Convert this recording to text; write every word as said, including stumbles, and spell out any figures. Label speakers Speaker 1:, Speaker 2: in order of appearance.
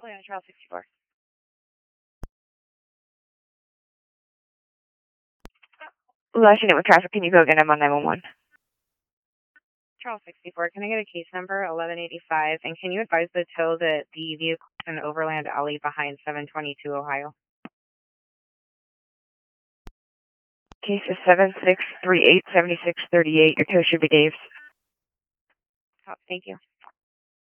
Speaker 1: Fully on Charles sixty-four. Last unit with traffic, can you go again? I'm on nine one one. Charles sixty-four, can I get a case number eleven eighty-five, and can you advise the tow that the vehicle is in Overland Alley behind seven twenty-two Ohio? Case is seven six three eight seven six three eight. Your tow should be Dave's. Oh, thank you.